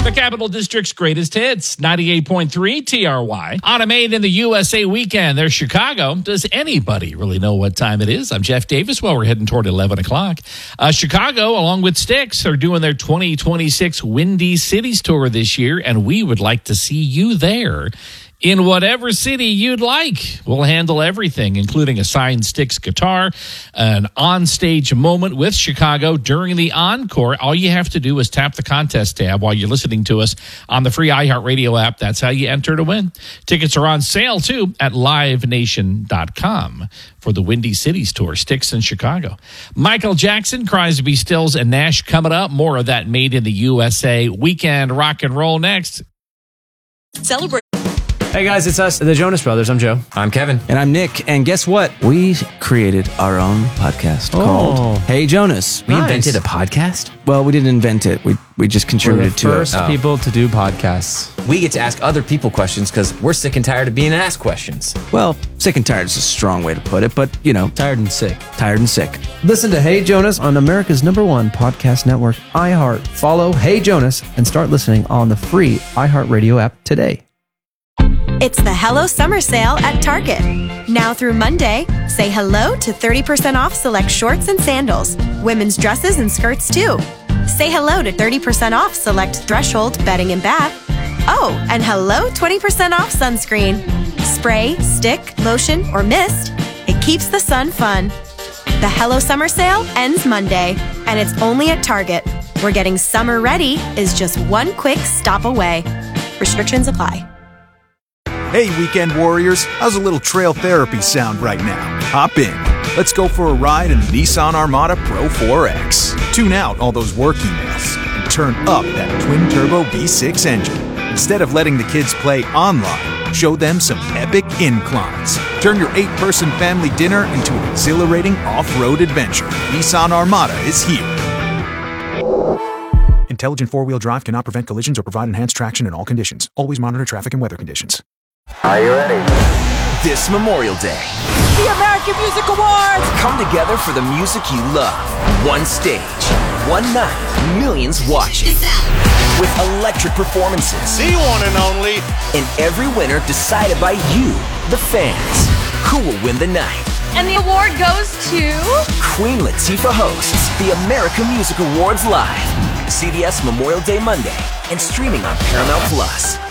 The Capital District's greatest hits, 98.3 TRY. On a Made in the USA weekend, there's Chicago. Does anybody really know what time it is? I'm Jeff Davis. Well, we're heading toward 11 o'clock. Chicago, along with Styx, are doing their 2026 Windy Cities Tour this year, and we would like to see you there. In whatever city you'd like. We'll handle everything, including a signed Styx guitar, an on-stage moment with Chicago during the encore. All you have to do is tap the contest tab while you're listening to us on the free iHeartRadio app. That's how you enter to win. Tickets are on sale, too, at livenation.com for the Windy Cities Tour, Styx in Chicago. Michael Jackson, Crosby, Stills, and Nash coming up. More of that Made in the USA weekend rock and roll next. Celebrate. Hey guys, it's us, the Jonas Brothers. I'm Joe. I'm Kevin. And I'm Nick. And guess what? We created our own podcast called Hey Jonas. We invented a podcast? Well, we didn't invent it. We just contributed to it. We're the first people to do podcasts. We get to ask other people questions because we're sick and tired of being asked questions. Well, sick and tired is a strong way to put it, but, you know. Tired and sick. Tired and sick. Listen to Hey Jonas on America's #1 podcast network, iHeart. Follow Hey Jonas and start listening on the free iHeartRadio app today. It's the Hello Summer Sale at Target. Now through Monday, say hello to 30% off select shorts and sandals, women's dresses and skirts too. Say hello to 30% off select Threshold bedding and bath. Oh, and hello 20% off sunscreen. Spray, stick, lotion, or mist. It keeps the sun fun. The Hello Summer Sale ends Monday, and it's only at Target, where getting summer ready is just one quick stop away. Restrictions apply. Hey, weekend warriors, how's a little trail therapy sound right now? Hop in. Let's go for a ride in the Nissan Armada Pro 4X. Tune out all those work emails and turn up that twin-turbo V6 engine. Instead of letting the kids play online, show them some epic inclines. Turn your 8-person family dinner into an exhilarating off-road adventure. Nissan Armada is here. Intelligent four-wheel drive cannot prevent collisions or provide enhanced traction in all conditions. Always monitor traffic and weather conditions. Are you ready? This Memorial Day, the American Music Awards come together for the music you love. One stage, one night, millions watching. With electric performances. The one and only. And every winner decided by you, the fans. Who will win the night? And the award goes to... Queen Latifah hosts the American Music Awards live. CBS Memorial Day Monday and streaming on Paramount Plus.